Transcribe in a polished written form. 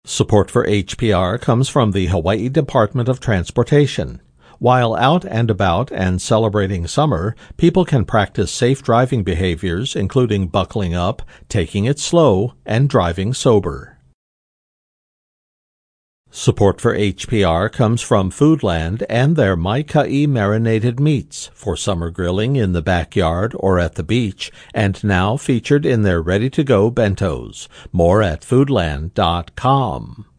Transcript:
Support for HPR comes from the Hawaii Department of Transportation. While out and about and celebrating summer, people can practice safe driving behaviors, including buckling up, taking it slow, and driving sober. Support for HPR comes from Foodland and their Maikai marinated meats for summer grilling in the backyard or at the beach, and now featured in their ready-to-go bentos. More at foodland.com.